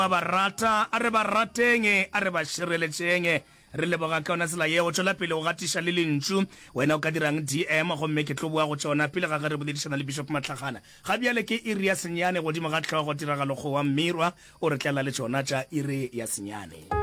Barata a re ba rateng a re ba shireletseng re leboga ka ona tsela ye go tshola pele go gatiša le lentšu wena o ka dirang DM go mme ke tlo bua go tsona pele ga re boledišana le Bishop Matlagana ga bjale ke iri ya senyane godimo ga tlhogo tiragalo go wa mmirwa o re tlela le tsona tša iri ya senyane.